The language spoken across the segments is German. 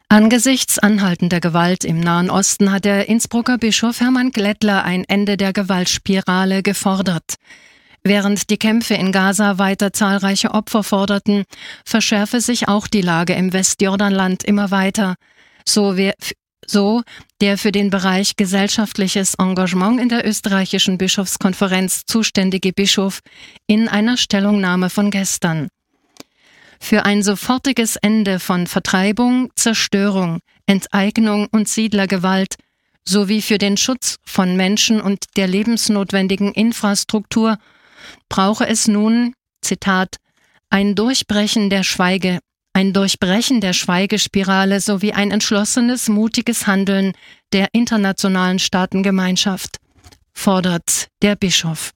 Angesichts anhaltender Gewalt im Nahen Osten hat der Innsbrucker Bischof Hermann Glättler ein Ende der Gewaltspirale gefordert. Während die Kämpfe in Gaza weiter zahlreiche Opfer forderten, verschärfe sich auch die Lage im Westjordanland immer weiter. So der für den Bereich gesellschaftliches Engagement in der österreichischen Bischofskonferenz zuständige Bischof in einer Stellungnahme von gestern. Für ein sofortiges Ende von Vertreibung, Zerstörung, Enteignung und Siedlergewalt sowie für den Schutz von Menschen und der lebensnotwendigen Infrastruktur brauche es nun, Zitat, ein Durchbrechen der Schweigespirale sowie ein entschlossenes, mutiges Handeln der internationalen Staatengemeinschaft, fordert der Bischof.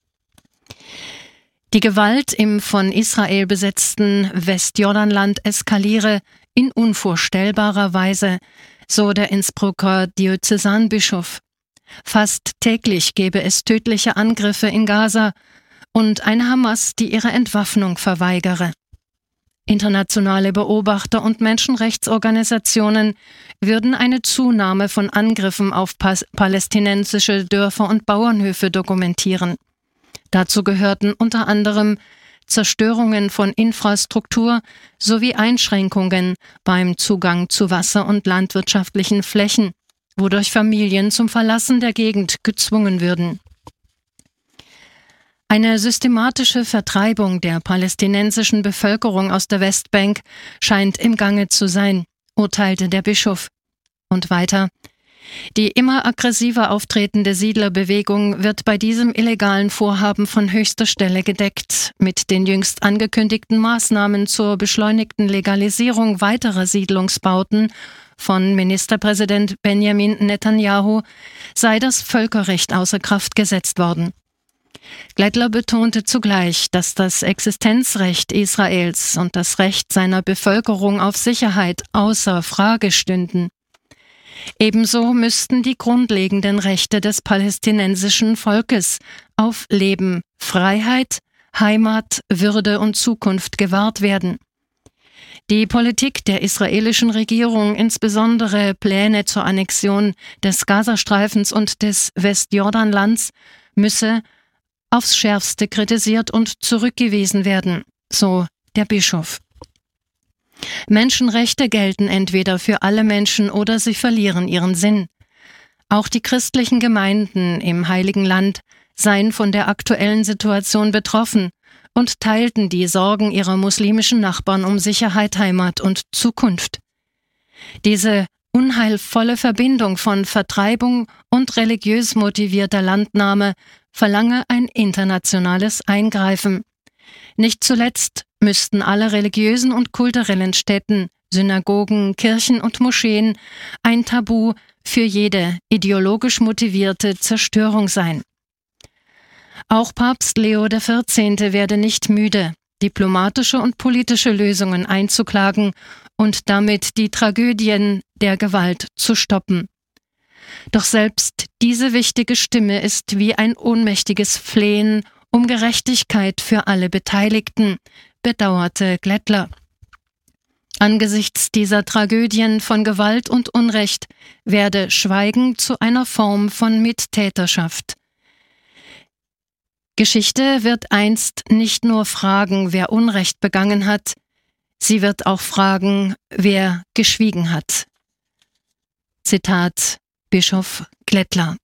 Die Gewalt im von Israel besetzten Westjordanland eskaliere in unvorstellbarer Weise, so der Innsbrucker Diözesanbischof. Fast täglich gebe es tödliche Angriffe in Gaza und eine Hamas, die ihre Entwaffnung verweigere. Internationale Beobachter und Menschenrechtsorganisationen würden eine Zunahme von Angriffen auf palästinensische Dörfer und Bauernhöfe dokumentieren. Dazu gehörten unter anderem Zerstörungen von Infrastruktur sowie Einschränkungen beim Zugang zu Wasser- und landwirtschaftlichen Flächen, wodurch Familien zum Verlassen der Gegend gezwungen würden. Eine systematische Vertreibung der palästinensischen Bevölkerung aus der Westbank scheint im Gange zu sein, urteilte der Bischof. Und weiter: Die immer aggressiver auftretende Siedlerbewegung wird bei diesem illegalen Vorhaben von höchster Stelle gedeckt. Mit den jüngst angekündigten Maßnahmen zur beschleunigten Legalisierung weiterer Siedlungsbauten von Ministerpräsident Benjamin Netanyahu sei das Völkerrecht außer Kraft gesetzt worden. Glättler betonte zugleich, dass das Existenzrecht Israels und das Recht seiner Bevölkerung auf Sicherheit außer Frage stünden. Ebenso müssten die grundlegenden Rechte des palästinensischen Volkes auf Leben, Freiheit, Heimat, Würde und Zukunft gewahrt werden. Die Politik der israelischen Regierung, insbesondere Pläne zur Annexion des Gazastreifens und des Westjordanlands, müsse aufs Schärfste kritisiert und zurückgewiesen werden, so der Bischof. Menschenrechte gelten entweder für alle Menschen oder sie verlieren ihren Sinn. Auch die christlichen Gemeinden im Heiligen Land seien von der aktuellen Situation betroffen und teilten die Sorgen ihrer muslimischen Nachbarn um Sicherheit, Heimat und Zukunft. Diese unheilvolle Verbindung von Vertreibung und religiös motivierter Landnahme verlange ein internationales Eingreifen. Nicht zuletzt müssten alle religiösen und kulturellen Stätten, Synagogen, Kirchen und Moscheen ein Tabu für jede ideologisch motivierte Zerstörung sein. Auch Papst Leo XIV. Werde nicht müde, diplomatische und politische Lösungen einzuklagen und damit die Tragödien der Gewalt zu stoppen. Doch selbst diese wichtige Stimme ist wie ein ohnmächtiges Flehen um Gerechtigkeit für alle Beteiligten, bedauerte Glättler. Angesichts dieser Tragödien von Gewalt und Unrecht werde Schweigen zu einer Form von Mittäterschaft. Geschichte wird einst nicht nur fragen, wer Unrecht begangen hat, sie wird auch fragen, wer geschwiegen hat. Zitat Bischof Glättler.